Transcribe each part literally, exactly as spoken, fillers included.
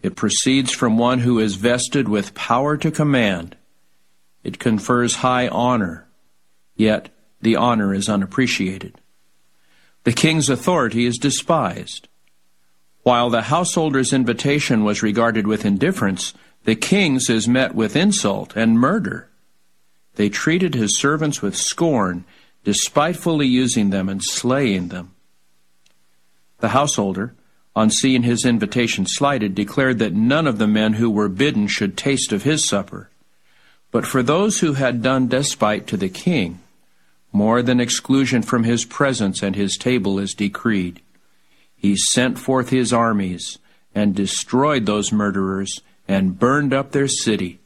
It proceeds from one who is vested with power to command. It confers high honor, yet the honor is unappreciated. The king's authority is despised. While the householder's invitation was regarded with indifference, the king's is met with insult and murder. They treated his servants with scorn, despitefully using them and slaying them. The householder, on seeing his invitation slighted, declared that none of the men who were bidden should taste of his supper. But for those who had done despite to the king, more than exclusion from his presence and his table is decreed. He sent forth his armies and destroyed those murderers and burned up their city.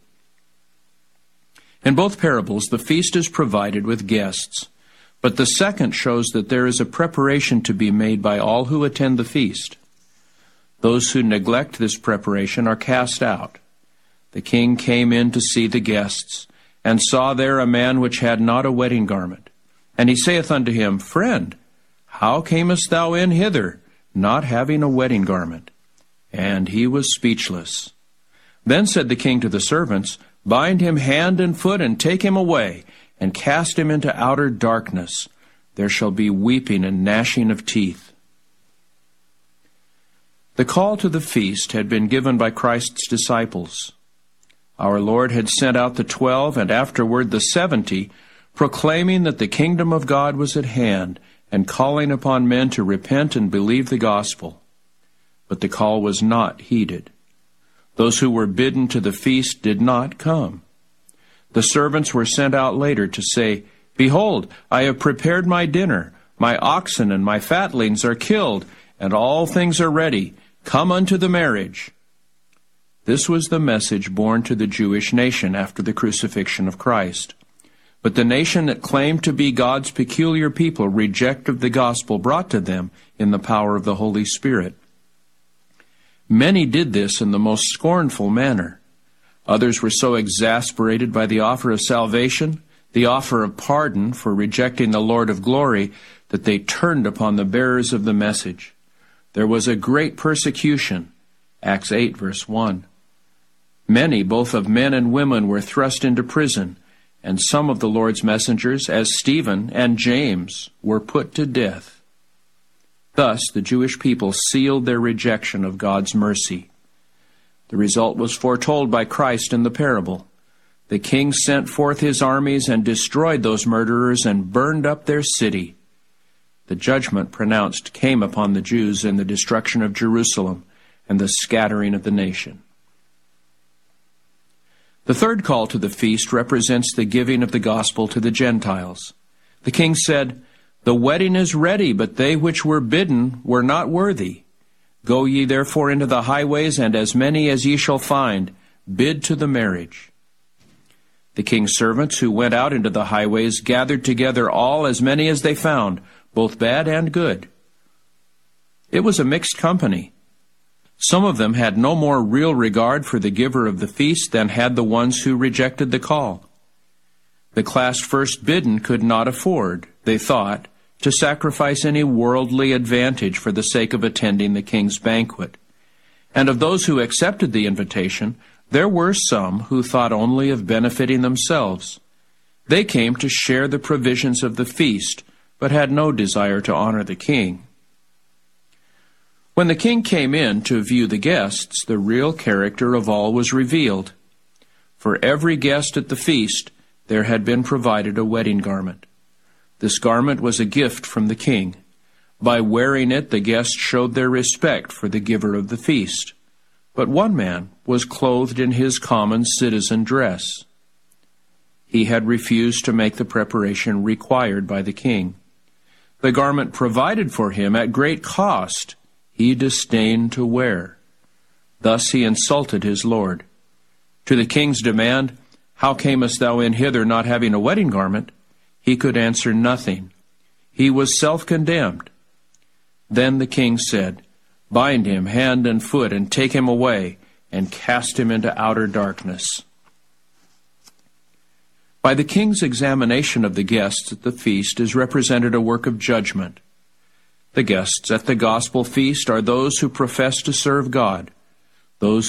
In both parables, the feast is provided with guests, but the second shows that there is a preparation to be made by all who attend the feast. Those who neglect this preparation are cast out. The king came in to see the guests, and saw there a man which had not a wedding garment. And he saith unto him, Friend, how camest thou in hither, not having a wedding garment? And he was speechless. Then said the king to the servants, Bind him hand and foot, and take him away, and cast him into outer darkness. There shall be weeping and gnashing of teeth. The call to the feast had been given by Christ's disciples. Our Lord had sent out the twelve, and afterward the seventy, proclaiming that the kingdom of God was at hand, and calling upon men to repent and believe the gospel. But the call was not heeded. Those who were bidden to the feast did not come. The servants were sent out later to say, Behold, I have prepared my dinner. My oxen and my fatlings are killed, and all things are ready. Come unto the marriage. This was the message borne to the Jewish nation after the crucifixion of Christ. But the nation that claimed to be God's peculiar people rejected the gospel brought to them in the power of the Holy Spirit. Many did this in the most scornful manner. Others were so exasperated by the offer of salvation, the offer of pardon for rejecting the Lord of glory, that they turned upon the bearers of the message. There was a great persecution. Acts eight, verse one. Many, both of men and women, were thrust into prison, and some of the Lord's messengers, as Stephen and James, were put to death. Thus the Jewish people sealed their rejection of God's mercy. The result was foretold by Christ in the parable. The king sent forth his armies and destroyed those murderers and burned up their city. The judgment pronounced came upon the Jews in the destruction of Jerusalem and the scattering of the nation. The third call to the feast represents the giving of the gospel to the Gentiles. The king said, The wedding is ready, but they which were bidden were not worthy. Go ye therefore into the highways, and as many as ye shall find, bid to the marriage. The king's servants who went out into the highways gathered together all as many as they found, both bad and good. It was a mixed company. Some of them had no more real regard for the giver of the feast than had the ones who rejected the call. The class first bidden could not afford, they thought, to sacrifice any worldly advantage for the sake of attending the king's banquet. And of those who accepted the invitation, there were some who thought only of benefiting themselves. They came to share the provisions of the feast, but had no desire to honor the king. When the king came in to view the guests, the real character of all was revealed. For every guest at the feast, there had been provided a wedding garment. This garment was a gift from the king. By wearing it, the guests showed their respect for the giver of the feast. But one man was clothed in his common citizen dress. He had refused to make the preparation required by the king. The garment provided for him at great cost he disdained to wear. Thus he insulted his lord. To the king's demand, How camest thou in hither not having a wedding garment? He could answer nothing. He was self-condemned. Then the king said, Bind him hand and foot, and take him away, and cast him into outer darkness. By the king's examination of the guests at the feast is represented a work of judgment. The guests at the gospel feast are those who profess to serve God, those